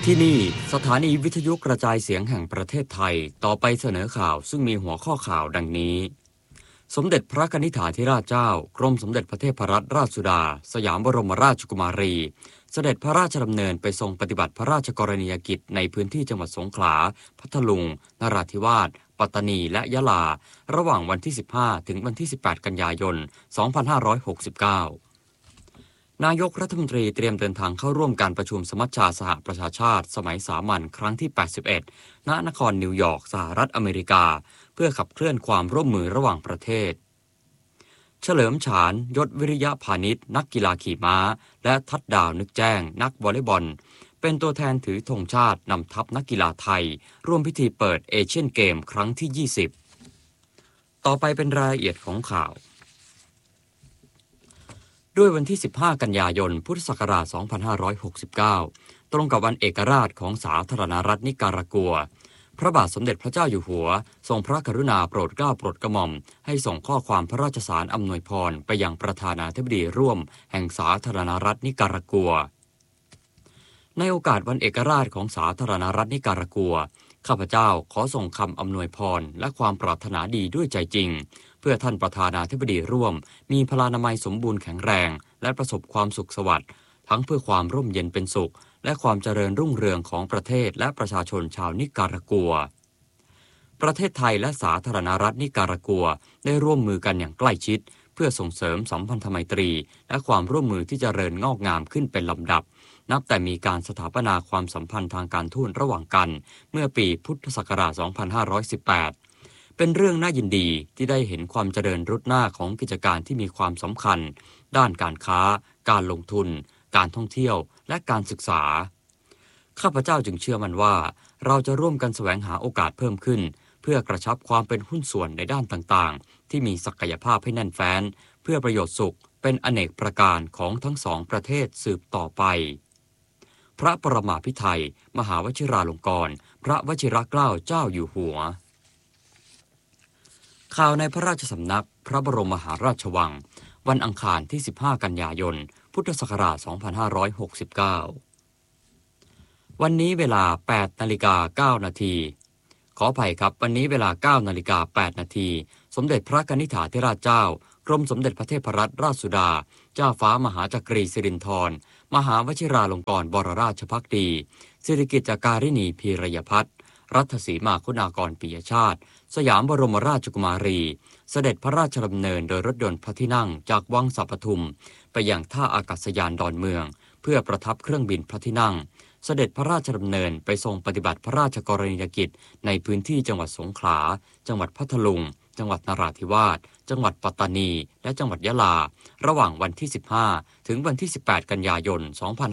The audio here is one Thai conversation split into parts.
ที่นี่สถานีวิทยุกระจายเสียงแห่งประเทศไทยต่อไปเสนอข่าวซึ่งมีหัวข้อข่าวดังนี้สมเด็จพระนิธิธิราชเจ้ากรมสมเด็จพระเทพรัตนราชสุดาสยามบรมราชกุมารีเสด็จพระราชดำเนินไปทรงปฏิบัติพระราชกรณียกิจในพื้นที่จังหวัดสงขลาพัทลุงนราธิวาสปัตตานีและยะลาระหว่างวันที่15ถึงวันที่18กันยายน2569นายกรัฐมนตรีเตรียมเดินทางเข้าร่วมการประชุมสมัชชาสหประชาชาติสมัยสามัญครั้งที่81ณนครนิวยอร์กสหรัฐอเมริกาเพื่อขับเคลื่อนความร่วมมือระหว่างประเทศเฉลิมฉานยศวิริยะพานิชนักกีฬาขี่ม้าและทัดดาวนึกแจ้งนักวอลเลย์บอลเป็นตัวแทนถือธงชาตินำทัพนักกีฬาไทยร่วมพิธีเปิดเอเชียนเกมครั้งที่20ต่อไปเป็นรายละเอียดของข่าวด้วยวันที่15กันยายนพุทธศักราช2569ตรงกับวันเอกราชของสาธารณรัฐนิการากัวพระบาทสมเด็จพระเจ้าอยู่หัวทรงพระกรุณาโปรดเกล้าโปรดกระหม่อมให้ส่งข้อความพระราชสารอำนวยพรไปยังประธานาธิบดีร่วมแห่งสาธารณรัฐนิการากัวในโอกาสวันเอกราชของสาธารณรัฐนิการากัวข้าพเจ้าขอส่งคำอำนวยพรและความปรารถนาดีด้วยใจจริงเพื่อท่านประธานาธิบดีร่วมมีพลานามัยสมบูรณ์แข็งแรงและประสบความสุขสวัสดิ์ทั้งเพื่อความร่มเย็นเป็นสุขและความเจริญรุ่งเรืองของประเทศและประชาชนชาวนิการากัวประเทศไทยและสาธารณรัฐนิการากัวได้ร่วมมือกันอย่างใกล้ชิดเพื่อส่งเสริมสัมพันธไมตรีและความร่วมมือที่เจริญงอกงามขึ้นเป็นลำดับนับแต่มีการสถาปนาความสัมพันธ์ทางการทูตระหว่างกันเมื่อปีพุทธศักราช 2518 เป็นเรื่องน่ายินดีที่ได้เห็นความเจริญรุดหน้าของกิจการที่มีความสำคัญด้านการค้าการลงทุนการท่องเที่ยวและการศึกษาข้าพเจ้าจึงเชื่อมั่นว่าเราจะร่วมกันแสวงหาโอกาสเพิ่มขึ้นเพื่อกระชับความเป็นหุ้นส่วนในด้านต่างๆที่มีศักยภาพให้แน่นแฟ้นเพื่อประโยชน์สุขเป็นอเนกประการของทั้งสองประเทศสืบต่อไปพระประมาภิไธยมหาวชิราลงกรณ์พระวชิรเกล้าเจ้าอยู่หัวข่าวในพระราชสำนักพระบรมมหาราชวังวันอังคารที่15กันยายนพุทธศักราช2569วันนี้เวลา 8:09 นาทีขออภัยครับวันนี้เวลา 9:08 นาทีสมเด็จพระนิธิธิราชเจ้ากรมสมเด็จพระเทพรัตนราชสุดาเจ้าฟ้ามหาจักรีสิรินธรมหาวชิราลงกรณ์บรราชภักดีสิริกิติ์การิณีพีรยพัฒน์รัตสีมาคุณากรปิยชาติสยามบรมราชกุมารีเสด็จพระราชดำเนินโดยรถยนต์พระที่นั่งจากวังสัปทุมไปยังท่าอากาศยานดอนเมืองเพื่อประทับเครื่องบินพระที่นั่งเสด็จพระราชดำเนินไปทรงปฏิบัติพระราชกรณียกิจในพื้นที่จังหวัดสงขลาจังหวัดพัทลุงจังหวัดนราธิวาสจังหวัดปัตตานีและจังหวัดยะลาระหว่างวันที่15ถึงวันที่18กันยายน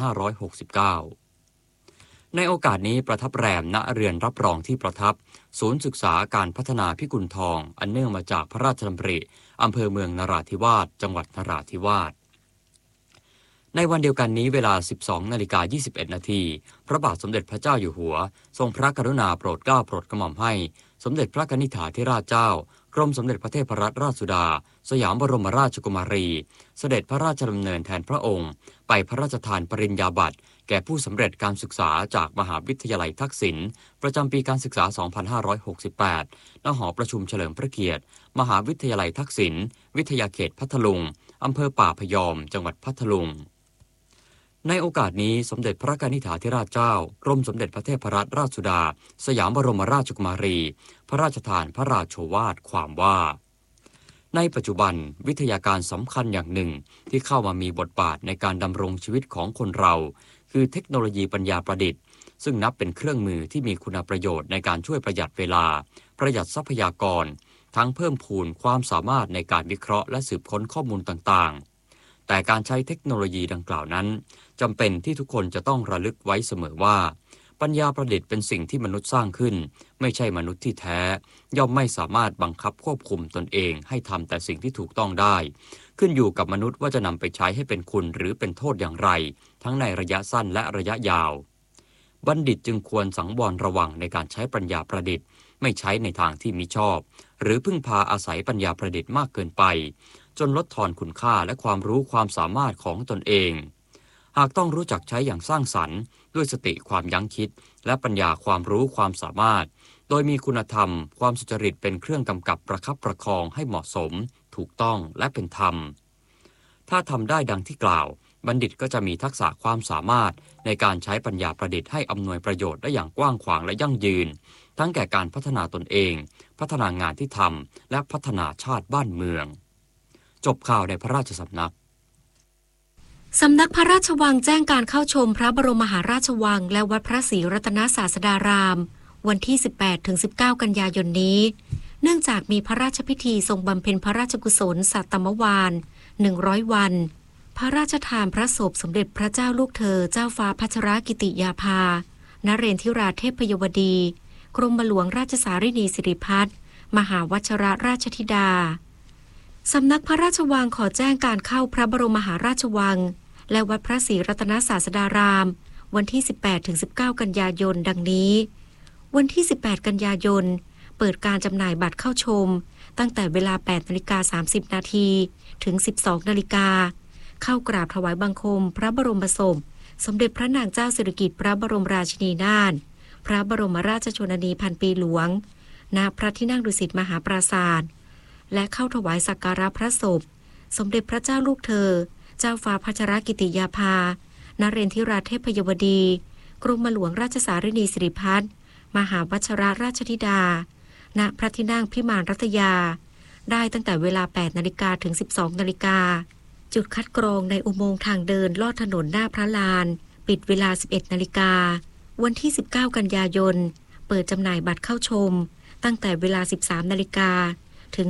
2569ในโอกาสนี้ประทับแรมณเรือนรับรองที่ประทับศูนย์ศึกษาการพัฒนาพิกุลทองอันเนื่องมาจากพระราชดำริอำเภอเมืองนราธิวาสจังหวัดนราธิวาสในวันเดียวกันนี้เวลา 12:21 นาทีพระบาทสมเด็จพระเจ้าอยู่หัวทรงพระกรุณาโปรดเกล้าโปรดกระหม่อมให้สมเด็จพระนิธิธิราชเจ้ากรมสมเด็จพระเทพรัตนราชสุดาสยามบรมราชกุมารีเสด็จพระราชดำเนินแทนพระองค์ไปพระราชทานปริญญาบัตรแก่ผู้สำเร็จการศึกษาจากมหาวิทยาลัยทักษิณประจำปีการศึกษา 2568 ณ หอประชุมเฉลิมพระเกียรติมหาวิทยาลัยทักษิณวิทยาเขตพัทลุงอำเภอป่าพยอมจังหวัดพัทลุงในโอกาสนี้สมเด็จพระนิธิธิราชเจ้ากรมสมเด็จพระเทพรัตนราชสุดาสยามบรมราชกุมารีพระราชทานพระราชโอวาทความว่าในปัจจุบันวิทยาการสำคัญอย่างหนึ่งที่เข้ามามีบทบาทในการดำรงชีวิตของคนเราคือเทคโนโลยีปัญญาประดิษฐ์ซึ่งนับเป็นเครื่องมือที่มีคุณประโยชน์ในการช่วยประหยัดเวลาประหยัดทรัพยากรทั้งเพิ่มพูนความสามารถในการวิเคราะห์และสืบค้นข้อมูลต่างๆแต่การใช้เทคโนโลยีดังกล่าวนั้นจำเป็นที่ทุกคนจะต้องระลึกไว้เสมอว่าปัญญาประดิษฐ์เป็นสิ่งที่มนุษย์สร้างขึ้นไม่ใช่มนุษย์ที่แท้ย่อมไม่สามารถบังคับควบคุมตนเองให้ทำแต่สิ่งที่ถูกต้องได้ขึ้นอยู่กับมนุษย์ว่าจะนำไปใช้ให้เป็นคุณหรือเป็นโทษอย่างไรทั้งในระยะสั้นและระยะยาวบัณฑิตจึงควรสังวรระวังในการใช้ปัญญาประดิษฐ์ไม่ใช้ในทางที่มิชอบหรือพึ่งพาอาศัยปัญญาประดิษฐ์มากเกินไปจนลดทอนคุณค่าและความรู้ความสามารถของตนเองหากต้องรู้จักใช้อย่างสร้างสรรค์ด้วยสติความยั้งคิดและปัญญาความรู้ความสามารถโดยมีคุณธรรมความสุจริตเป็นเครื่องกำกับประคับประคองให้เหมาะสมถูกต้องและเป็นธรรมถ้าทำได้ดังที่กล่าวบัณฑิตก็จะมีทักษะความสามารถในการใช้ปัญญาประดิษฐ์ให้อำนวยประโยชน์ได้อย่างกว้างขวางและยั่งยืนทั้งแก่การพัฒนาตนเองพัฒนางานที่ทำและพัฒนาชาติบ้านเมืองจบข่าวในพระราชสำนักสำนักพระราชวังแจ้งการเข้าชมพระบรมมหาราชวังและวัดพระศรีรัตนศาสดารามวันที่ 18-19 กันยายนนี้เนื่องจากมีพระราชพิธีทรงบำเพ็ญพระราชกุศลสัตตมวาล100 วันพระราชทานพระศพสมเด็จพระเจ้าลูกเธอเจ้าฟ้าพัชรกิติยาภานเรนทิราเทพยวดีกรมหลวงราชสารินีสิริพัฒน์มหาวชิรราชธิดาสำนักพระราชวังขอแจ้งการเข้าพระบรมมหาราชวังและวัดพระศรีรัตนศาสดารามวันที่ 18-19 กันยายนดังนี้วันที่ 18 กันยายนเปิดการจำหน่ายบัตรเข้าชมตั้งแต่เวลา 8:30 นาทีถึง 12 นาฬิกาเข้ากราบถวายบังคมพระบรมศพสมเด็จพระนางเจ้าสิริกิติ์พระบรมราชินีนาถพระบรมราชชนนีพันปีหลวงณพระที่นั่งดุสิตมหาปราสาทและเข้าถวายสักการะพระศพสมเด็จพระเจ้าลูกเธอเจ้าฟ้าพัชรกิติยาภานเรนทิราเทพยวดีกรมหลวงราชสารินีสิริพัฒน์มหาวชิรราชธิดาณพระที่นั่งพิมานรัตยาได้ตั้งแต่เวลา 8 นาฬิกาถึง 12 นาฬิกาจุดคัดกรองในอุโมงค์ทางเดินลอดถนนหน้าพระลานปิดเวลา 11 นาฬิกาวันที่ 19 กันยายนเปิดจำหน่ายบัตรเข้าชมตั้งแต่เวลา 13 นาฬิกาถึง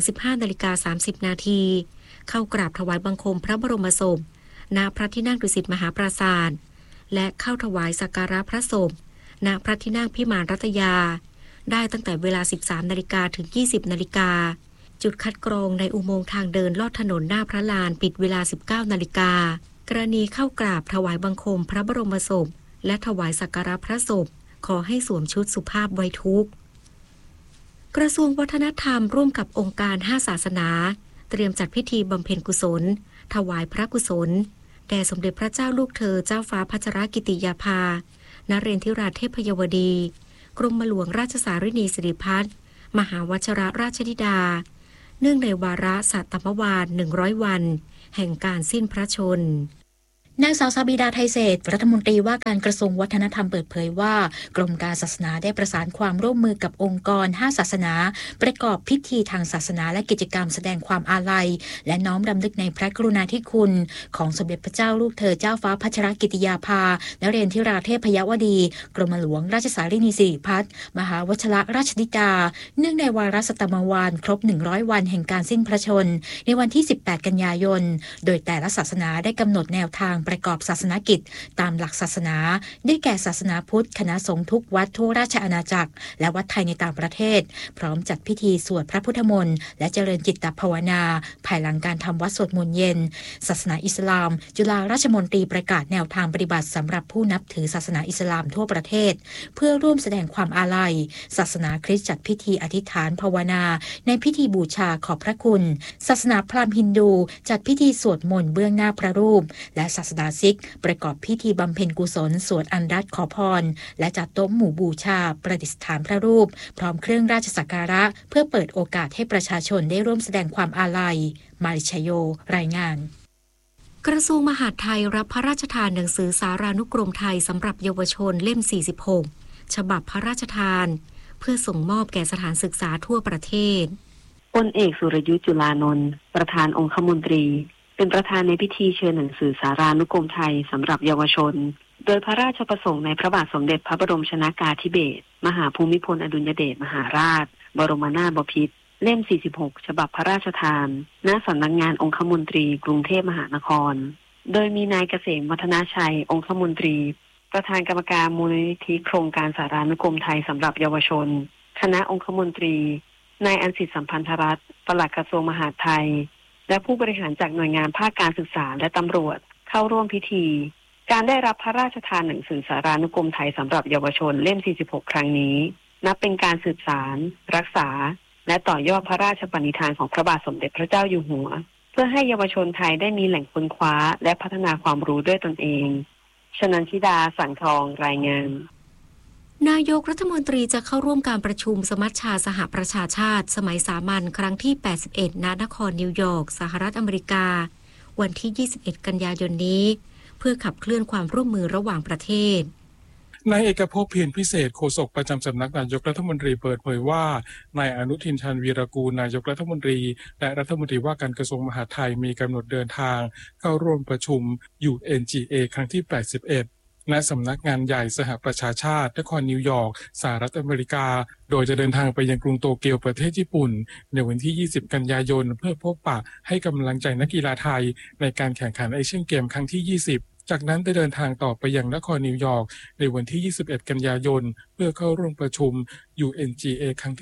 15:30 นาทีเข้ากราบถวายบังคมพระบรมศพณพระที่นั่งดุสิตมหาปราสาทและเข้าถวายสักการะพระศพณพระที่นั่งพิมานรัตยาได้ตั้งแต่เวลา 13 นาฬิกาถึง 20 นาฬิกาจุดคัดกรองในอุโมงค์ทางเดินลอดถนนหน้าพระลานปิดเวลา 19 นาฬิกากรณีเข้ากราบถวายบังคมพระบรมศพและถวายสักการะพระศพขอให้สวมชุดสุภาพไว้ทุกข์กระทรวงวัฒนธรรมร่วมกับองค์การ5ศาสนาเตรียมจัดพิธีบำเพ็ญกุศลถวายพระกุศลแด่สมเด็จพระเจ้าลูกเธอเจ้าฟ้าพัชรกิติยาภานเรนทิราเทพยวดีกรมหลวงราชสารินีสิริพัฒน์มหาวชิรราชธิดาเนื่องในวาระสัตตมวาล100 วันแห่งการสิ้นพระชนม์นางสาวซาบิดาไทยเศรษฐ์รัฐมนตรีว่าการกระทรวงวัฒนธรรมเปิดเผยว่ากรมการศาสนาได้ประสานความร่วมมือกับองค์กร5ศาสนาประกอบพิธีทางศาสนาและกิจกรรมแสดงความอาลัยและน้อมรำลึกในพระกรุณาธิคุณของสมเด็จพระเจ้าลูกเธอเจ้าฟ้าพัชรกิติยาภานเรนทิราเทพยวดีกรมหลวงราชสารินีสิริพัฒน์มหาวชิรราชธิดาเนื่องในวาระสัตตมวาลครบ100 วันแห่งการสิ้นพระชนม์ในวันที่ 18 กันยายนโดยแต่ละศาสนาได้กำหนดแนวทางประกอบศาสนกิจตามหลักศาสนาได้แก่ศาสนาพุทธคณะสงฆ์ทุกวัดทั่วราชอาณาจักรและวัดไทยในต่างประเทศพร้อมจัดพิธีสวดพระพุทธมนต์และเจริญจิตตภาวนาภายหลังการทำวัดสวดมนต์เย็นศาสนาอิสลามจุฬาราชมนตรีประกาศแนวทางปฏิบัติสำหรับผู้นับถือศาสนาอิสลามทั่วประเทศเพื่อร่วมแสดงความอาลัยศาสนาคริสต์จัดพิธีอธิษฐานภาวนาในพิธีบูชาขอบพระคุณศาสนาพราหมณ์ฮินดูจัดพิธีสวดมนต์เบื้องหน้าพระรูปและศาสนาซิกประกอบพิธีบำเพ็ญกุศลสวดอันดัดขอพรและจัดโต๊ะหมู่บูชาประดิษฐานพระรูปพร้อมเครื่องราชสักการะเพื่อเปิดโอกาสให้ประชาชนได้ร่วมแสดงความอาลัยมาริชโยรายงานกระทรวงมหาดไทยรับพระราชทานหนังสือสารานุกรมไทยสำหรับเยาวชนเล่ม 46 ฉบับพระราชทานเพื่อส่งมอบแก่สถานศึกษาทั่วประเทศพลเอกสุรยุทธจุลานนท์ประธานองคมนตรีเป็นประธานในพิธีเชิญหนังสือสารานุกรมไทยสำหรับเยาวชนโดยพระราชประสงค์ในพระบาทสมเด็จพระบรมชนกาธิเบศรมหาภูมิพลอดุลยเดชมหาราชบรมนาถบพิตรเล่ม 46 ฉบับพระราชทานณสำนักงานองคมนตรีกรุงเทพมหานครโดยมีนายเกษมวัฒนาชัยองคมนตรีประธานกรรมการมูลนิธิโครงการสารานุกรมไทยสำหรับเยาวชนคณะองคมนตรีนายอัญสิทธิ์สัมพันธรัตน์ปลัดกระทรวงมหาดไทยและผู้บริหารจากหน่วยงานภาคการศึกษาและตำรวจเข้าร่วมพิธีการได้รับพระราชทานหนังสือสารานุกรมไทยสำหรับเยาวชนเล่ม 46 ครั้งนี้นับเป็นการสืบสานรักษาและต่อยอดพระราชปณิธานของพระบาทสมเด็จพระเจ้าอยู่หัวเพื่อให้เยาวชนไทยได้มีแหล่งค้นคว้าและพัฒนาความรู้ด้วยตนเองชนันทิดาสังทองรายงานนายกรัฐมนตรีจะเข้าร่วมการประชุมสมัชชาสหประชาชาติสมัยสามัญครั้งที่ 81 ณ นครนิวยอร์กสหรัฐอเมริกาวันที่ 21 กันยายนนี้เพื่อขับเคลื่อนความร่วมมือระหว่างประเทศนายเอกภพ เพียรพิเศษโฆษกประจำสำนักนายกรัฐมนตรีเปิดเผยว่านายอนุทิน ชาญวีรกูลนายกรัฐมนตรีและรัฐมนตรีว่าการกระทรวงมหาดไทยมีกำหนดเดินทางเข้าร่วมประชุม UNGA ครั้งที่ 81 ณ สำนักงานใหญ่สหประชาชาตินครนิวยอร์กสหรัฐอเมริกาโดยจะเดินทางไปยังกรุงโตเกียวประเทศญี่ปุ่นในวันที่ 20 กันยายนเพื่อพบปะให้กำลังใจนักกีฬาไทยในการแข่งขันเอเชียนเกมครั้งที่ 20จากนั้นจะเดินทางต่อไปยังนครนิวยอร์กในวันที่ 21 กันยายนเพื่อเข้าร่วมประชุม UNGA ครั้งที่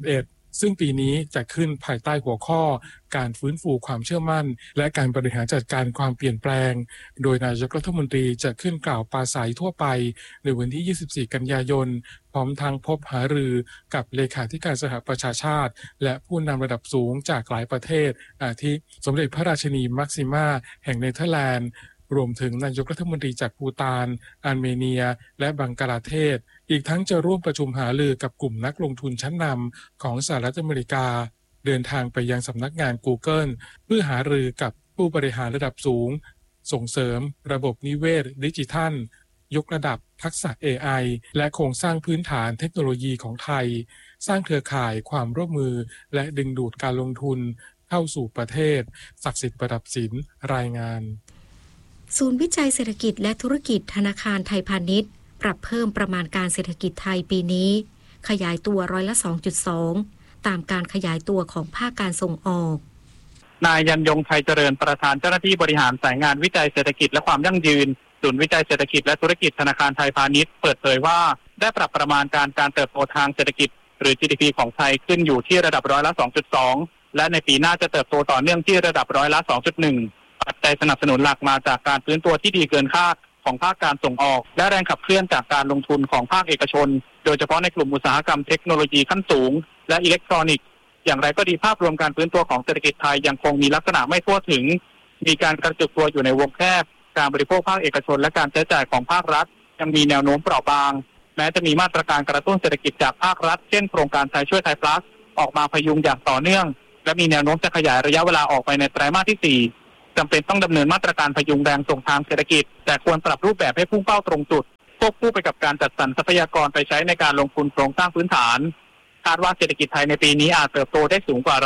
81 ซึ่งปีนี้จะขึ้นภายใต้หัวข้อการฟื้นฟูความเชื่อมั่นและการบริหารจัดการความเปลี่ยนแปลงโดยนายกรัฐมนตรีจะขึ้นกล่าวปราศรัยทั่วไปในวันที่ 24 กันยายนพร้อมทางพบหารือกับเลขาธิการสหประชาชาติและผู้นำระดับสูงจากหลายประเทศอาทิสมเด็จพระราชินีมักซิมาแห่งเนเธอร์แลนด์รวมถึงนายกรัฐมนตรีจากภูฏานอาร์เมเนียและบังกลาเทศอีกทั้งจะร่วมประชุมหารือกับกลุ่มนักลงทุนชั้นนำของสหรัฐอเมริกาเดินทางไปยังสำนักงาน Google เพื่อหารือกับผู้บริหารระดับสูงส่งเสริมระบบนิเวศดิจิทัลยกระดับทักษะ AI และโครงสร้างพื้นฐานเทคโนโลยีของไทยสร้างเครือข่ายความร่วมมือและดึงดูดการลงทุนเข้าสู่ประเทศศักดิ์สิทธิ์ประดับศิลป์รายงานศูนย์วิจัยเศรษฐกิจและธุรกิจธนาคารไทยพาณิชย์ปรับเพิ่มประมาณการเศรษฐกิจไทยปีนี้ขยายตัว2.2%ตามการขยายตัวของภาคการส่งออกนายยันยงไทยเจริญประธานเจ้าหน้าที่บริหารสายงานวิจัยเศรษฐกิจและความยั่งยืนศูนย์วิจัยเศรษฐกิจและธุรกิจธนาคารไทยพาณิชย์เปิดเผยว่าได้ปรับประมาณการเติบโตทางเศรษฐกิจหรือ GDP ของไทยขึ้นอยู่ที่ระดับ2.2%และในปีหน้าจะเติบโตต่อเนื่องที่ระดับ2.1%ปัจจัยสนับสนุนหลักมาจากการฟื้นตัวที่ดีเกินคาดของภาคการส่งออกและแรงขับเคลื่อนจากการลงทุนของภาคเอกชนโดยเฉพาะในกลุ่มอุตสาหกรรมเทคโนโลยีขั้นสูงและอิเล็กทรอนิกส์อย่างไรก็ดีภาพรวมการฟื้นตัวของเศรษฐกิจไทยยังคงมีลักษณะไม่ทั่วถึงมีการกระจุกตัวอยู่ในวงแคบการบริโภคภาคเอกชนและการใช้จ่ายของภาครัฐยังมีแนวโน้มเปราะบางแม้จะมีมาตรการกระตุ้นเศรษฐกิจจากภาครัฐเช่นโครงการไทยช่วยไทย plus ออกมาพยุงอย่างต่อเนื่องและมีแนวโน้มจะขยายระยะเวลาออกไปในไตรมาสที่4จำเป็นต้องดำเนินมาตรการพยุงแรงส่งทางเศรษฐกิจแต่ควรปรับรูปแบบให้พุ่งเป้าตรงจุดควบคู่ไปกับการจัดสรรทรัพยากรไปใช้ในการลงทุนโครงสร้างพื้นฐานคาดว่าเศรษฐกิจไทยในปีนี้อาจเติบโตได้สูงกว่า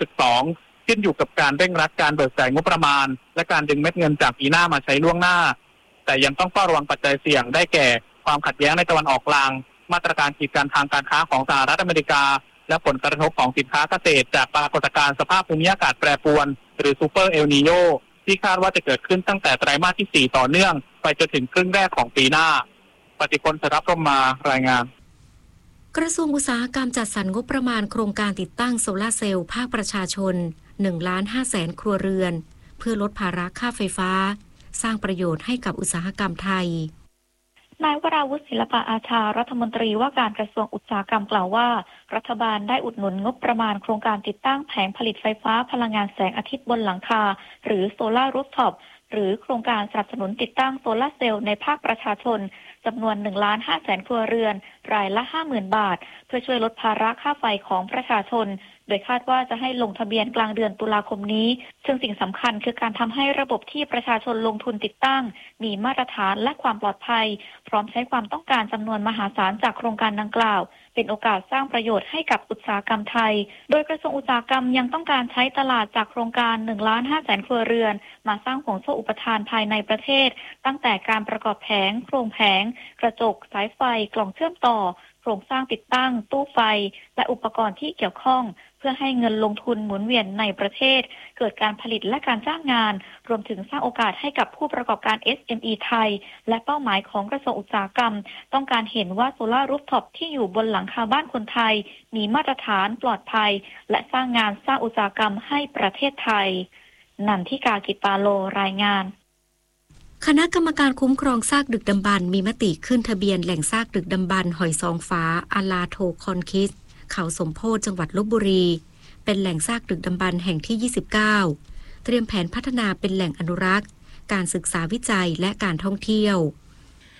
2.2%ขึ้นอยู่กับการเร่งรัดการเบิกจ่ายงบประมาณและการดึงเม็ดเงินจากปีหน้ามาใช้ล่วงหน้าแต่ยังต้องเฝ้าระวังปัจจัยเสี่ยงได้แก่ความขัดแย้งในตะวันออกกลางมาตรการกีดกันทางการค้าของสหรัฐอเมริกาและผลกระทบของสินค้าเกษตรจากปรากฏการณ์สภาพภูมิอากาศแปรปรวนหรือซูเปอร์เอลนีโญที่คาดว่าจะเกิดขึ้นตั้งแต่ไตรมาสที่4ต่อเนื่องไปจนถึงครึ่งแรกของปีหน้าปฏิพล สรับพรหมมารายงานกระทรวงอุตสาหกรรมจัดสรรงบประมาณโครงการติดตั้งโซลาร์เซลล์ภาคประชาชน 1,500,000 ครัวเรือนเพื่อลดภาระค่าไฟฟ้าสร้างประโยชน์ให้กับอุตสาหกรรมไทยนายวราวุฒิศิลปะอาชารัฐมนตรีว่าการกระทรวงอุตสาหกรรมกล่าวว่ารัฐบาลได้อุดหนุนงบประมาณโครงการติดตั้งแผงผลิตไฟฟ้าพลังงานแสงอาทิตย์บนหลังคาหรือโซลาร์รูฟท็อปหรือโครงการสนับสนุนติดตั้งโซลาร์เซลล์ในภาคประชาชนจำนวน 1,500,000 ครัวเรือนรายละ 50,000 บาทเพื่อช่วยลดภาระค่าไฟของประชาชนโดยคาดว่าจะให้ลงทะเบียนกลางเดือนตุลาคมนี้ซึ่งสิ่งสำคัญคือการทำให้ระบบที่ประชาชนลงทุนติดตั้งมีมาตรฐานและความปลอดภัยพร้อมใช้ความต้องการจำนวนมหาศาลจากโครงการดังกล่าวเป็นโอกาสสร้างประโยชน์ให้กับอุตสาหกรรมไทยโดยกระทรวงอุตสาหกรรมยังต้องการใช้ตลาดจากโครงการ 1,500,000 ครัวเรือนมาสร้างห่วงโซ่อุปทานภายในประเทศตั้งแต่การประกอบแผงโครงแผงกระจกสายไฟกล่องเชื่อมต่อโครงสร้างติดตั้งตู้ไฟและอุปกรณ์ที่เกี่ยวข้องเพื่อให้เงินลงทุนหมุนเวียนในประเทศเกิดการผลิตและการจ้างงานรวมถึงสร้างโอกาสให้กับผู้ประกอบการ SME ไทยและเป้าหมายของกระทรวงอุตสาหกรรมต้องการเห็นว่าโซลาร์รูฟท็อปที่อยู่บนหลังคาบ้านคนไทยมีมาตรฐานปลอดภัยและสร้างงานสร้างอุตสาหกรรมให้ประเทศไทยนันทิกา กิตปาโลรายงานคณะกรรมการคุ้มครองซากดึกดำบรรพ์มีมติขึ้นทะเบียนแหล่งซากดึกดำบรรพ์หอยซองฟ้าอาลาโทคอนคิสเขาสมโพธิจังหวัดลพบุรีเป็นแหล่งซากดึกดำบรรพ์แห่งที่29เตรียมแผนพัฒนาเป็นแหล่งอนุรักษ์การศึกษาวิจัยและการท่องเที่ยว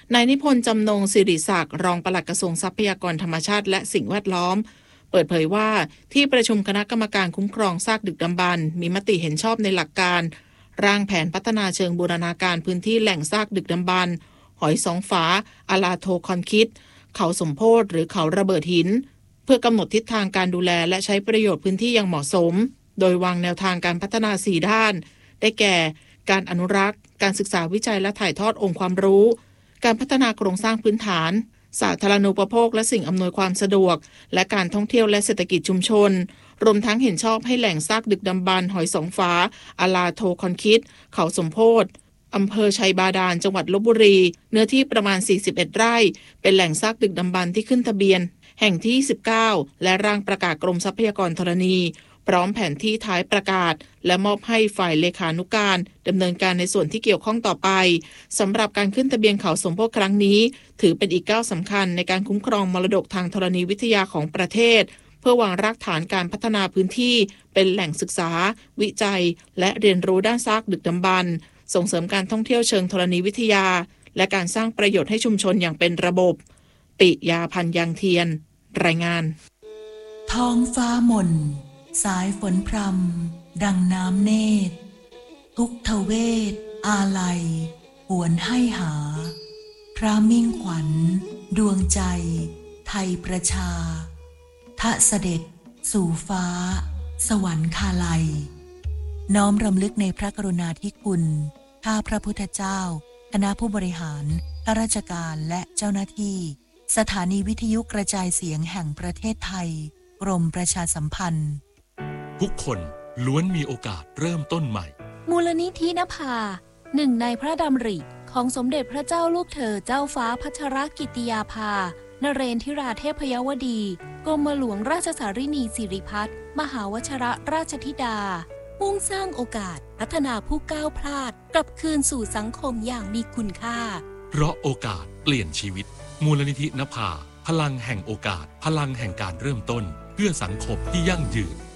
นายนิพนธ์จำนงศิริศักดิ์รองปลัดกระทรวงทรัพยากรธรรมชาติและสิ่งแวดล้อมเปิดเผยว่าที่ประชุมคณะกรรมการคุ้มครองซากดึกดำบรรพ์มีมติเห็นชอบในหลักการร่างแผนพัฒนาเชิงบูรณาการพื้นที่แหล่งซากดึกดำบรรพ์หอยสองฝาอาลาโทคอนคิดเขาสมโพธิหรือเขาระเบิดหินเพื่อกำหนดทิศทางการดูแลและใช้ประโยชน์พื้นที่อย่างเหมาะสมโดยวางแนวทางการพัฒนา4ด้านได้แก่การอนุรักษ์การศึกษาวิจัยและถ่ายทอดองค์ความรู้การพัฒนาโครงสร้างพื้นฐานสาธารณูปโภคและสิ่งอำนวยความสะดวกและการท่องเที่ยวและเศรษฐกิจชุมชนรวมทั้งเห็นชอบให้แหล่งซากดึกดำบรรพ์หอยสองฝาอาลาโทคอนคิดเขาสมโพธิอำเภอชัยบาดาลจังหวัดลพบุรีเนื้อที่ประมาณ41ไร่เป็นแหล่งซากดึกดำบรรพ์ที่ขึ้นทะเบียนแห่งที่19และร่างประกาศกรมทรัพยากรธรณีพร้อมแผนที่ท้ายประกาศและมอบให้ฝ่ายเลขานุการดำเนินการในส่วนที่เกี่ยวข้องต่อไปสำหรับการขึ้นทะเบียนเขาสมโพธิครั้งนี้ถือเป็นอีกก้าวสำคัญในการคุ้มครองมรดกทางธรณีวิทยาของประเทศเพื่อวางรากฐานการพัฒนาพื้นที่เป็นแหล่งศึกษาวิจัยและเรียนรู้ด้านซากดึกดำบรรพ์ส่งเสริมการท่องเที่ยวเชิงธรณีวิทยาและการสร้างประโยชน์ให้ชุมชนอย่างเป็นระบบปิยาพันธ์ยังเทียนรายงานท้องฟ้าหม่นสายฝนพรำดังน้ำเนตรทุกทเวทอาลัยหวนให้หาพระมิ่งขวัญดวงใจไทยประชาทะเสด็จสู่ฟ้าสวรรคาลัยน้อมรำลึกในพระกรุณาธิคุณข้าพระพุทธเจ้าคณะผู้บริหารข้าราชการและเจ้าหน้าที่สถานีวิทยุกระจายเสียงแห่งประเทศไทยกรมประชาสัมพันธ์ทุกคนล้วนมีโอกาสเริ่มต้นใหม่มูลนิธินภาหนึ่งในพระดำริของสมเด็จพระเจ้าลูกเธอเจ้าฟ้าพัชรกิติยาภานเรนทิราเทพยวดีกรมหลวงราชสารินีสิริพัฒน์มหาวชรราชธิดามุ่งสร้างโอกาสพัฒนาผู้ก้าวพลาดกลับคืนสู่สังคมอย่างมีคุณค่าเพราะโอกาสเปลี่ยนชีวิตมูลนิธินภาพลังแห่งโอกาสพลังแห่งการเริ่มต้นเพื่อสังคมที่ยั่งยืน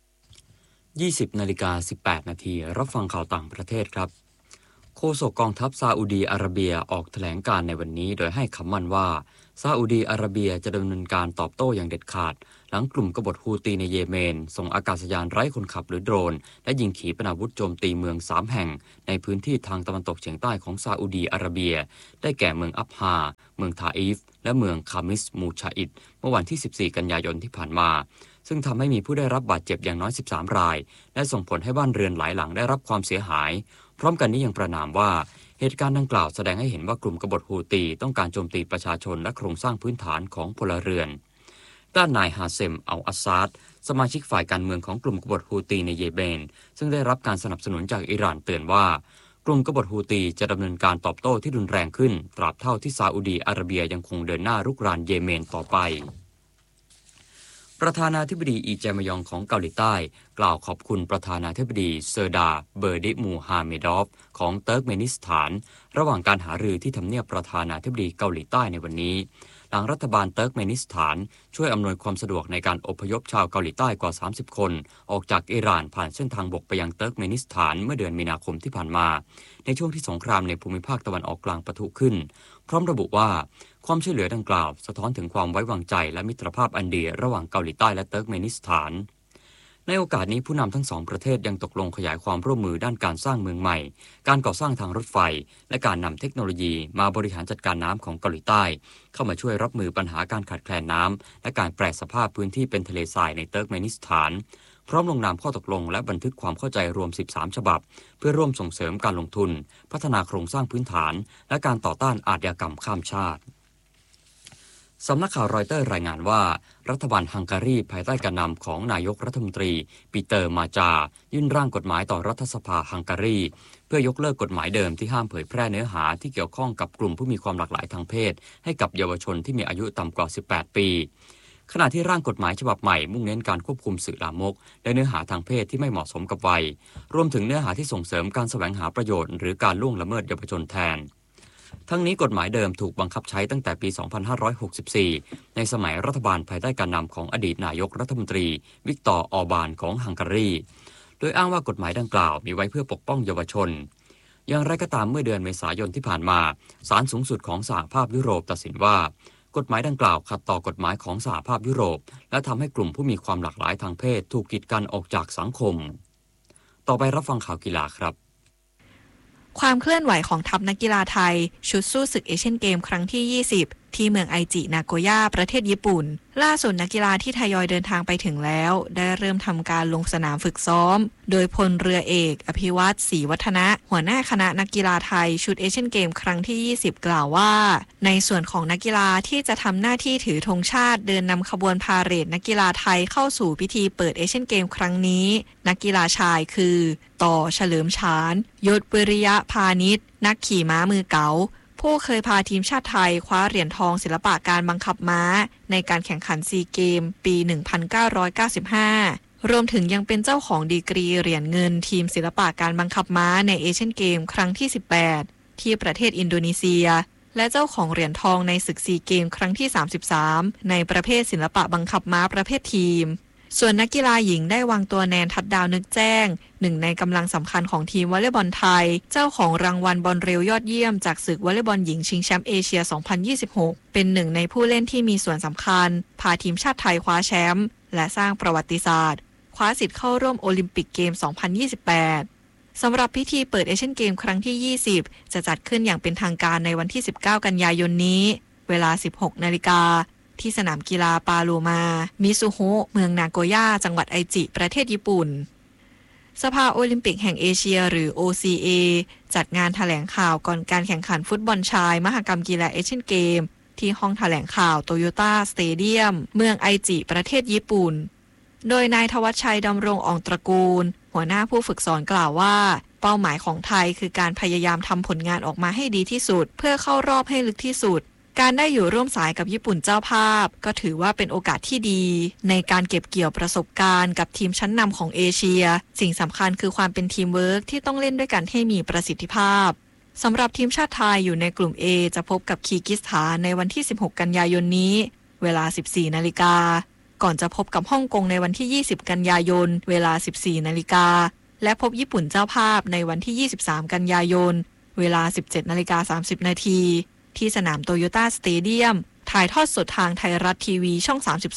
20:18 น.รับฟังข่าวต่างประเทศครับโฆษกกองทัพซาอุดีอาระเบียออกแถลงการในวันนี้โดยให้คำมั่นว่าซาอุดีอาระเบียจะดำเนินการตอบโต้อย่างเด็ดขาดหลังกลุ่มกบฏฮูตีในเยเมนส่งอากาศยานไร้คนขับหรือโดรนและยิงขีปนาวุธโจมตีเมือง3แห่งในพื้นที่ทางตะวันตกเฉียงใต้ของซาอุดีอาระเบียได้แก่เมืองอับฮาเมืองทาอีฟและเมืองคามิสมูชาอิดเมื่อวันที่14 กันยายนที่ผ่านมาซึ่งทำให้มีผู้ได้รับบาดเจ็บอย่างน้อย13รายและส่งผลให้บ้านเรือนหลายหลังได้รับความเสียหายพร้อมกันนี้ยังประณามว่าเหตุการณ์ดังกล่าวแสดงให้เห็นว่ากลุ่มกบฏฮูตีต้องการโจมตีประชาชนและโครงสร้างพื้นฐานของพลเรือนด้านนายฮาเซมอัลอาซาดสมาชิกฝ่ายการเมืองของกลุ่มกบฏฮูตีในเยเมนซึ่งได้รับการสนับสนุนจากอิหร่านเตือนว่ากลุ่มกบฏฮูตีจะดำเนินการตอบโต้ที่รุนแรงขึ้นตราบเท่าที่ซาอุดีอาระเบียยังคงเดินหน้ารุกรานเยเมนต่อไปประธานาธิบดีอีแจมยองของเกาหลีใต้กล่าวขอบคุณประธานาธิบดีเซอร์ดาเบอร์ดิมูฮาเมดอฟของเติร์กเมนิสถานระหว่างการหารือที่ทำเนียบประธานาธิบดีเกาหลีใต้ในวันนี้หลังรัฐบาลเติร์กเมนิสถานช่วยอำนวยความสะดวกในการอพยพชาวเกาหลีใต้กว่า30คนออกจากอิหร่านผ่านเส้นทางบกไปยังเติร์กเมนิสถานเมื่อเดือนมีนาคมที่ผ่านมาในช่วงที่สงครามในภูมิภาคตะวันออกกลางปะทุขึ้นพร้อมระบุว่าความช่วยเหลือดังกล่าวสะท้อนถึงความไว้วางใจและมิตรภาพอันดีระหว่างเกาหลีใต้และเติร์กเมนิสถานในโอกาสนี้ผู้นำทั้งสองประเทศยังตกลงขยายความร่วมมือด้านการสร้างเมืองใหม่การก่อสร้างทางรถไฟและการนำเทคโนโลยีมาบริหารจัดการน้ำของเกาหลีใต้เข้ามาช่วยรับมือปัญหาการขาดแคลนน้ำและการแปรสภาพพื้นที่เป็นทะเลทรายในเติร์กเมนิสถานพร้อมลงนามข้อตกลงและบันทึกความเข้าใจรวม13ฉบับเพื่อร่วมส่งเสริมการลงทุนพัฒนาโครงสร้างพื้นฐานและการต่อต้านอาชญากรรมข้ามชาติสำนักข่าวรอยเตอร์รายงานว่ารัฐบาลฮังการีภายใต้การนำของนายกรัฐมนตรีปีเตอร์มาจายื่นร่างกฎหมายต่อรัฐสภาฮังการีเพื่อยกเลิกกฎหมายเดิมที่ห้ามเผยแพร่เนื้อหาที่เกี่ยวข้องกับกลุ่มผู้มีความหลากหลายทางเพศให้กับเยาวชนที่มีอายุต่ำกว่า18ปีขณะที่ร่างกฎหมายฉบับใหม่มุ่งเน้นการควบคุมสื่อลามกและเนื้อหาทางเพศที่ไม่เหมาะสมกับวัยรวมถึงเนื้อหาที่ส่งเสริมการแสวงหาประโยชน์หรือการล่วงละเมิดเยาวชนแทนทั้งนี้กฎหมายเดิมถูกบังคับใช้ตั้งแต่ปี 2564 ในสมัยรัฐบาลภายใต้การนำของอดีตนายกรัฐมนตรีวิกตอร์ ออร์บานของฮังการีโดยอ้างว่ากฎหมายดังกล่าวมีไว้เพื่อปกป้องเยาวชนอย่างไรก็ตามเมื่อเดือนเมษายนที่ผ่านมาศาลสูงสุดของสหภาพยุโรปตัดสินว่ากฎหมายดังกล่าวขัดต่อกฎหมายของสหภาพยุโรปและทำให้กลุ่มผู้มีความหลากหลายทางเพศถูกกีดกันออกจากสังคมต่อไปรับฟังข่าวกีฬาครับความเคลื่อนไหวของทัพนักกีฬาไทยชุดสู้ศึกเอเชียนเกมครั้งที่ 20 ที่เมืองไอจินาโกย่าประเทศญี่ปุ่นล่าสุดนักกีฬาที่ทยอยเดินทางไปถึงแล้วได้เริ่มทำการลงสนามฝึกซ้อมโดยพลเรือเอกอภิวัตรศรีวัฒนะหัวหน้าคณะนักกีฬาไทยชุดเอเชียนเกมครั้งที่ 20 กล่าวว่าในส่วนของนักกีฬาที่จะทำหน้าที่ถือธงชาติเดินนำขบวนพาเหรดนักกีฬาไทยเข้าสู่พิธีเปิดเอเชียนเกมครั้งนี้นักกีฬาชายคือต่อเฉลิมฉานยศวิริยะพาณิชนักขี่ม้ามือเก๋าผู้เคยพาทีมชาติไทยคว้าเหรียญทองศิลปะการบังคับม้าในการแข่งขันซีเกมปี 1995 รวมถึงยังเป็นเจ้าของดีกรีเหรียญเงินทีมศิลปะการบังคับม้าในเอเชียนเกมครั้งที่ 18 ที่ประเทศอินโดนีเซียและเจ้าของเหรียญทองในศึกซีเกมครั้งที่ 33 ในประเภทศิลปะบังคับม้าประเภททีมส่วนนักกีฬาหญิงได้วางตัวแนนทัดดาวนึกแจ้งหนึ่งในกำลังสำคัญของทีมวอลเลย์บอลไทยเจ้าของรางวัลบอลเร็วยอดเยี่ยมจากศึกวอลเลย์บอลหญิงชิงแชมป์เอเชีย 2026 เป็นหนึ่งในผู้เล่นที่มีส่วนสำคัญพาทีมชาติไทยคว้าแชมป์และสร้างประวัติศาสตร์คว้าสิทธิ์เข้าร่วมโอลิมปิกเกม 2028 สำหรับพิธีเปิดเอเชียนเกมครั้งที่ 20 จะจัดขึ้นอย่างเป็นทางการในวันที่ 19 กันยายนนี้เวลา 16 นาฬิกาที่สนามกีฬาปาโลมามิซุโฮะเมืองนาโกย่าจังหวัดไอจิประเทศญี่ปุ่นสภาโอลิมปิกแห่งเอเชียหรือ OCA จัดงานแถลงข่าวก่อนการแข่งขันฟุตบอลชายมหกรรมกีฬาเอเชียนเกมที่ห้องแถลงข่าวโตโยต้าสเตเดียมเมืองไอจิประเทศญี่ปุ่นโดยนายธวัชชัยดำรงอ่องตระกูลหัวหน้าผู้ฝึกสอนกล่าวว่าเป้าหมายของไทยคือการพยายามทำผลงานออกมาให้ดีที่สุดเพื่อเข้ารอบให้ลึกที่สุดการได้อยู่ร่วมสายกับญี่ปุ่นเจ้าภาพก็ถือว่าเป็นโอกาสที่ดีในการเก็บเกี่ยวประสบการณ์กับทีมชั้นนำของเอเชียสิ่งสำคัญคือความเป็นทีมเวิร์กที่ต้องเล่นด้วยกันให้มีประสิทธิภาพสำหรับทีมชาติไทยอยู่ในกลุ่ม A จะพบกับคีร์กิสถานในวันที่ 16 กันยายนนี้เวลา 14 นาฬิกาก่อนจะพบกับฮ่องกงในวันที่ 20 กันยายนเวลา 14 นาฬิกาและพบญี่ปุ่นเจ้าภาพในวันที่ 23 กันยายนเวลา 17:30 นาทีที่สนามโตโยต้าสเตเดียมถ่ายทอดสดทางไทยรัฐทีวีช่อง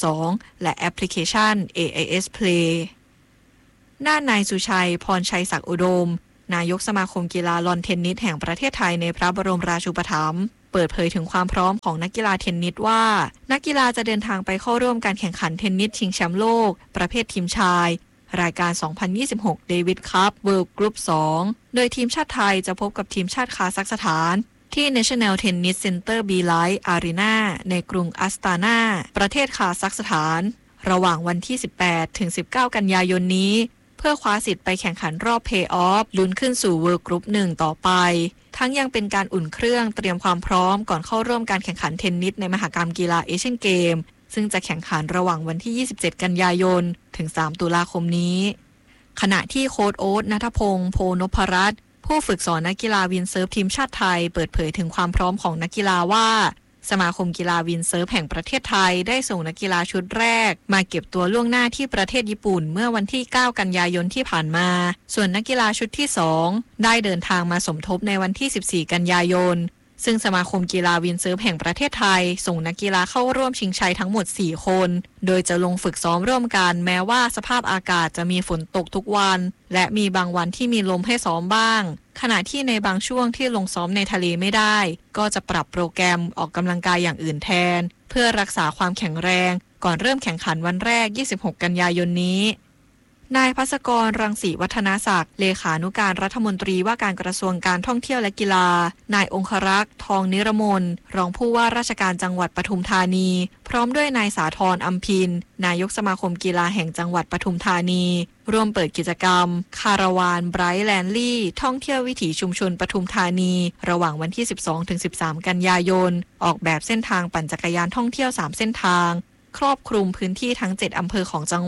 32 และแอปพลิเคชัน AIS Play ด้านนายสุชัยพรชัยศักดิ์อุดมนายกสมาคมกีฬาลอนเทนนิสแห่งประเทศไทยในพระบรมราชูปถัมภ์เปิดเผยถึงความพร้อมของนักกีฬาเทนนิสว่านักกีฬาจะเดินทางไปเข้าร่วมการแข่งขันเทนนิสชิงแชมป์โลกประเภททีมชายรายการ 2026 เดวิดคัพเวิลด์กรุ๊ป 2 โดยทีมชาติไทยจะพบกับทีมชาติคาซัคสถานที่ National Tennis Center B Light Arena ในกรุงอัสตานาประเทศคาซัคสถานระหว่างวันที่ 18 ถึง 19 กันยายนนี้เพื่อคว้าสิทธิ์ไปแข่งขันรอบเพลย์ออฟลุ้นขึ้นสู่ World Group 1 ต่อไปทั้งยังเป็นการอุ่นเครื่องเตรียมความพร้อมก่อนเข้าร่วมการแข่งขันเทนนิสในมหกรรมกีฬาเอเชียนเกมซึ่งจะแข่งขันระหว่างวันที่ 27 กันยายนถึง 3 ตุลาคมนี้ขณะที่โค้ชโอ๊ตณัฐพงษ์โพนพรัตน์ผู้ฝึกสอนนักกีฬาวินเซิร์ฟทีมชาติไทยเปิดเผยถึงความพร้อมของนักกีฬาว่าสมาคมกีฬาวินเซิร์ฟแห่งประเทศไทยได้ส่งนักกีฬาชุดแรกมาเก็บตัวล่วงหน้าที่ประเทศญี่ปุ่นเมื่อวันที่ 9 กันยายนที่ผ่านมาส่วนนักกีฬาชุดที่ 2 ได้เดินทางมาสมทบในวันที่ 14 กันยายนซึ่งสมาคมกีฬาวินเซิร์ฟแห่งประเทศไทยส่งนักกีฬาเข้าร่วมชิงชัยทั้งหมด 4 คนโดยจะลงฝึกซ้อมร่วมกันแม้ว่าสภาพอากาศจะมีฝนตกทุกวันและมีบางวันที่มีลมให้ซ้อมบ้างขณะที่ในบางช่วงที่ลงซ้อมในทะเลไม่ได้ก็จะปรับโปรแกรมออกกำลังกายอย่างอื่นแทนเพื่อรักษาความแข็งแรงก่อนเริ่มแข่งขันวันแรก 26 กันยายนนี้นายภัสกร รังสีวัฒนศักดิ์เลขานุการรัฐมนตรีว่าการกระทรวงการท่องเที่ยวและกีฬานายองครักษ์ทองนิรมนรองผู้ว่าราชการจังหวัดปทุมธานีพร้อมด้วยนายสาธรอำพินนายกสมาคมกีฬาแห่งจังหวัดปทุมธานีร่วมเปิดกิจกรรมคาราวานไบรท์แลนลี่ท่องเที่ยววิถีชุมชนปทุมธานีระหว่างวันที่ 12-13 กันยายนออกแบบเส้นทางปั่นจักรยานท่องเที่ยว3เส้นทางครอบคลุมพื้นที่ทั้ง7อำเภอของจังหวัด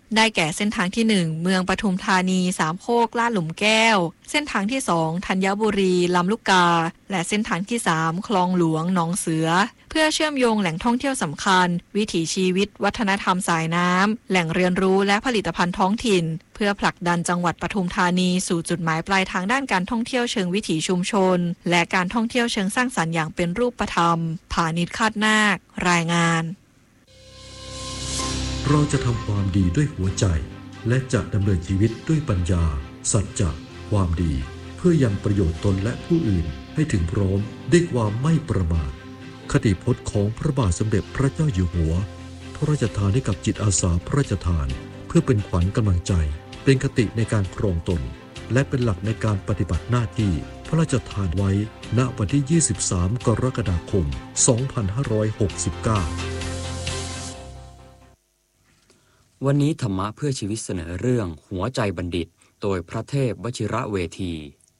ได้แก่เส้นทางที่1เมืองปทุมธานีสามโคกลาดหลุมแก้วเส้นทางที่2ธัญบุรีลำลูกกาและเส้นทางที่3คลองหลวงหนองเสือเพื่อเชื่อมโยงแหล่งท่องเที่ยวสำคัญวิถีชีวิตวัฒนธรรมสายน้ำแหล่งเรียนรู้และผลิตภัณฑ์ท้องถิ่นเพื่อผลักดันจังหวัดปทุมธานีสู่จุดหมายปลายทางด้านการท่องเที่ยวเชิงวิถีชุมชนและการท่องเที่ยวเชิงสร้างสรรค์อย่างเป็นรูปธรรมผานิชคาดนาครายงานเราจะทำความดีด้วยหัวใจและจะดำเนินชีวิตด้วยปัญญาสัจจะความดีเพื่อยังประโยชน์ตนและผู้อื่นให้ถึงพร้อมด้วยความไม่ประมาทคติพจน์ของพระบาทสมเด็จพระเจ้าอยู่หัวพระราชทานให้กับจิตอาสาพระราชทานเพื่อเป็นขวัญกำลังใจเป็นคติในการครองตนและเป็นหลักในการปฏิบัติหน้าที่พระราชทานไว้ณวันที่23กรกฎาคม2569 วันนี้ธรรมะเพื่อชีวิตเสนอเรื่องหัวใจบัณฑิตโดยพระเทพวชิระเวที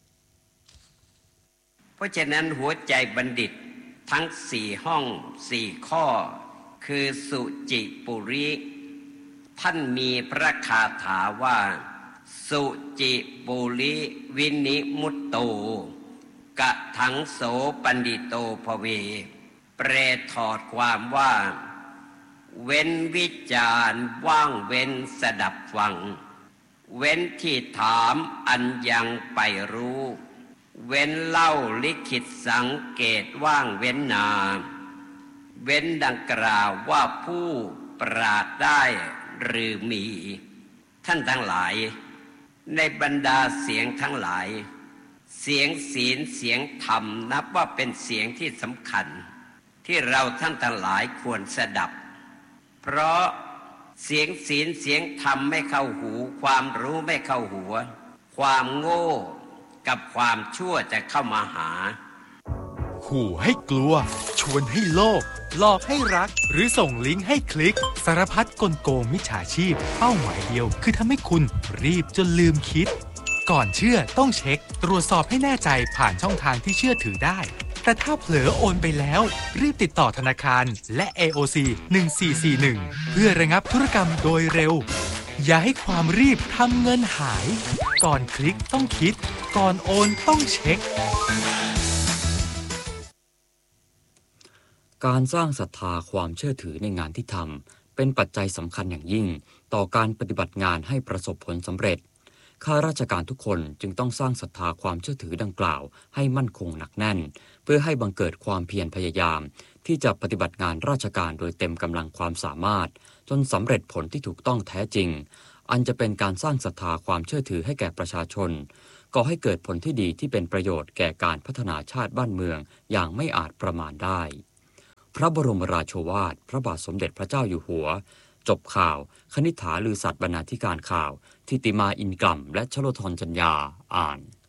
เพราะฉะนั้นหัวใจบัณฑิตทั้ง4ห้อง4ข้อคือสุจิปุริท่านมีพระคาถาว่าสุจิปุริวินิมุตโตกะถังโสปันดิโตภเวแปลถอดความว่าเว้นวิจารณ์ว่างเว้นสดับฟังเว้นที่ถามอันยังไปรู้เว้นเล่าลิขิตสังเกตว่างเว้นนาเว้นดังกล่าวว่าผู้ปราดได้หรือมีท่านทั้งหลายในบรรดาเสียงทั้งหลายเสียงศีลเสียงธรรมนับว่าเป็นเสียงที่สำคัญที่เราท่านทั้งหลายควรสดับเพราะเสียงศีลเสียงธรรมไม่เข้าหูความรู้ไม่เข้าหัวความโง่กับความชั่วจะเข้ามาหาขู่ให้กลัวชวนให้โลภหลอกให้รักหรือส่งลิงก์ให้คลิกสารพัดกลโกงมิจฉาชีพเป้าหมายเดียวคือทำให้คุณรีบจนลืมคิดก่อนเชื่อต้องเช็คตรวจสอบให้แน่ใจผ่านช่องทางที่เชื่อถือได้แต่ถ้าเผลอโอนไปแล้วรีบติดต่อธนาคารและ AOC 1441เพื่อระงับธุรกรรมโดยเร็วอย่าให้ความรีบทำเงินหายก่อนคลิกต้องคิดก่อนโอนต้องเช็คการสร้างศรัทธาความเชื่อถือในงานที่ทำเป็นปัจจัยสำคัญอย่างยิ่งต่อการปฏิบัติงานให้ประสบผลสำเร็จข้าราชการทุกคนจึงต้องสร้างศรัทธาความเชื่อถือดังกล่าวให้มั่นคงหนักแน่นเพื่อให้บังเกิดความเพียรพยายามที่จะปฏิบัติงานราชการโดยเต็มกำลังความสามารถจนสำเร็จผลที่ถูกต้องแท้จริงอันจะเป็นการสร้างศรัทธาความเชื่อถือให้แก่ประชาชนก่อให้เกิดผลที่ดีที่เป็นประโยชน์แก่การพัฒนาชาติบ้านเมืองอย่างไม่อาจประมาณได้พระบรมราโชวาทพระบาทสมเด็จพระเจ้าอยู่หัวจบข่าวคณิษฐาลือสัตย์บรรณาธิการข่าวทิติมาอินกล่ำและชโลธรจัญญาอ่าน